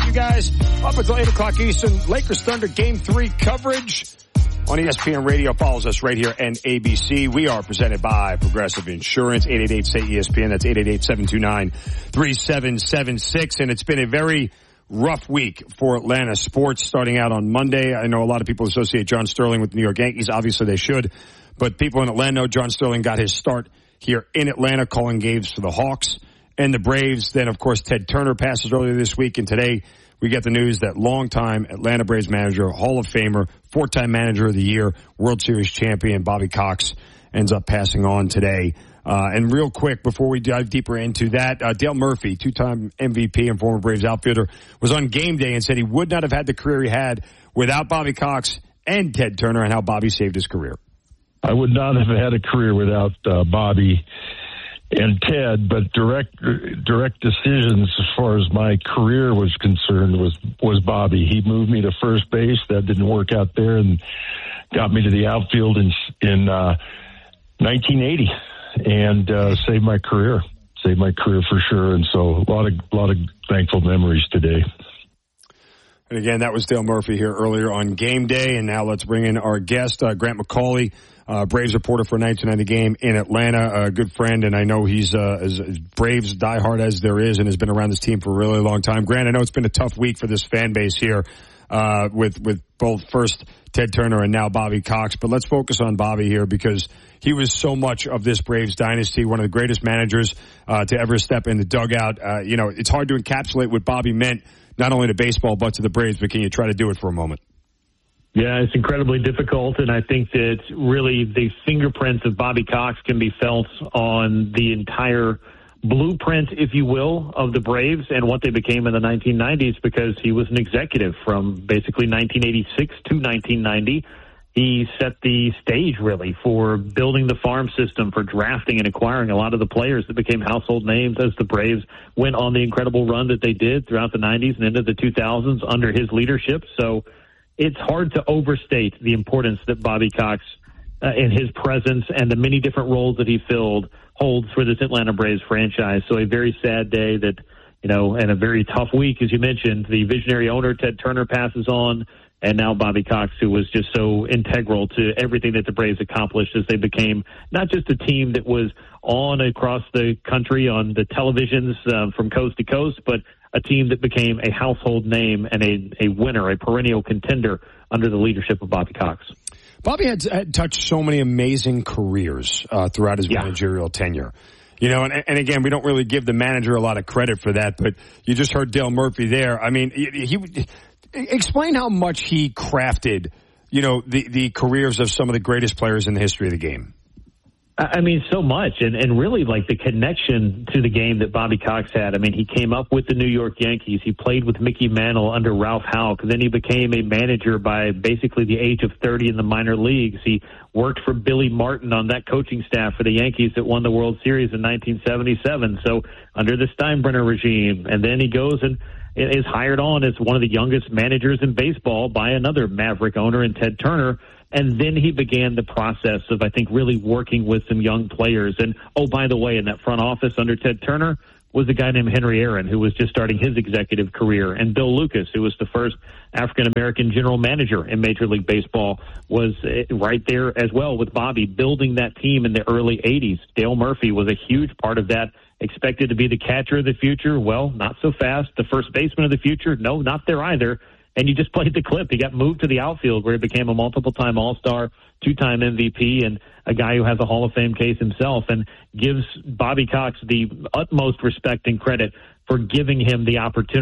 you guys up until 8 o'clock Eastern. Lakers Thunder Game 3 coverage on ESPN Radio. Follows us right here and ABC. We are presented by Progressive Insurance. 888-SAY-ESPN. That's 888-729-3776. And it's been a very rough week for Atlanta sports starting out on Monday. I know a lot of people associate John Sterling with the New York Yankees. Obviously they should. But people in Atlanta know John Sterling got his start here in Atlanta calling games for the Hawks and the Braves. Then, of course, Ted Turner passes earlier this week. And today we get the news that longtime Atlanta Braves manager, Hall of Famer, four-time manager of the year, World Series champion Bobby Cox ends up passing on today. And real quick, before we dive deeper into that, Dale Murphy, two-time MVP and former Braves outfielder, was on game day and said he would not have had the career he had without Bobby Cox and Ted Turner, and how Bobby saved his career. I would not have had a career without Bobby and Ted, but direct decisions as far as my career was concerned was Bobby. He moved me to first base. That didn't work out there, and got me to the outfield in 1980. And saved my career for sure. And so a lot of thankful memories today. And again, that was Dale Murphy here earlier on game day. And now let's bring in our guest, Grant McCauley, Braves reporter for 1990 Game in Atlanta, a good friend. And I know he's as Braves diehard as there is and has been around this team for a really long time. Grant, I know it's been a tough week for this fan base here with both first Ted Turner and now Bobby Cox. But let's focus on Bobby here because he was so much of this Braves dynasty, one of the greatest managers to ever step in the dugout. It's hard to encapsulate what Bobby meant, not only to baseball but to the Braves, but can you try to do it for a moment? Yeah, it's incredibly difficult, and I think that really the fingerprints of Bobby Cox can be felt on the entire blueprint, if you will, of the Braves and what they became in the 1990s, because he was an executive from basically 1986 to 1990. He set the stage, really, for building the farm system, for drafting and acquiring a lot of the players that became household names as the Braves went on the incredible run that they did throughout the 90s and into the 2000s under his leadership. So it's hard to overstate the importance that Bobby Cox, in his presence and the many different roles that he filled, holds for this Atlanta Braves franchise. So a very sad day that, and a very tough week, as you mentioned. The visionary owner, Ted Turner, passes on. And now Bobby Cox, who was just so integral to everything that the Braves accomplished as they became not just a team that was on across the country on the televisions from coast to coast, but a team that became a household name and a winner, a perennial contender under the leadership of Bobby Cox. Bobby had touched so many amazing careers throughout his managerial tenure. And again, we don't really give the manager a lot of credit for that, but you just heard Dale Murphy there. I mean, he explain how much he crafted, the careers of some of the greatest players in the history of the game. I mean, so much, and really like the connection to the game that Bobby Cox had. I mean, he came up with the New York Yankees. He played with Mickey Mantle under Ralph Houck. Then he became a manager by basically the age of 30 in the minor leagues. He worked for Billy Martin on that coaching staff for the Yankees that won the World Series in 1977. So under the Steinbrenner regime, and then he goes and is hired on as one of the youngest managers in baseball by another Maverick owner in Ted Turner. And then he began the process of, I think, really working with some young players. And, oh, by the way, in that front office under Ted Turner was a guy named Henry Aaron, who was just starting his executive career. And Bill Lucas, who was the first African-American general manager in Major League Baseball, was right there as well with Bobby, building that team in the early 80s. Dale Murphy was a huge part of that, expected to be the catcher of the future. Well, not so fast. The first baseman of the future? No, not there either. And you just played the clip. He got moved to the outfield where he became a multiple-time All-Star, two-time MVP, and a guy who has a Hall of Fame case himself, and gives Bobby Cox the utmost respect and credit for giving him the opportunity